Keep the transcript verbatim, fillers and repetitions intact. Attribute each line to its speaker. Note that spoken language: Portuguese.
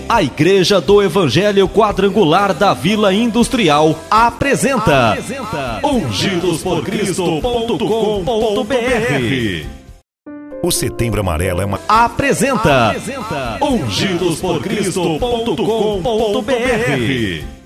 Speaker 1: A Igreja do Evangelho Quadrangular da Vila Industrial apresenta, apresenta ungidos por cristo ponto com ponto br.
Speaker 2: O Setembro Amarelo é uma...
Speaker 1: Apresenta, apresenta ungidos por cristo ponto com ponto br.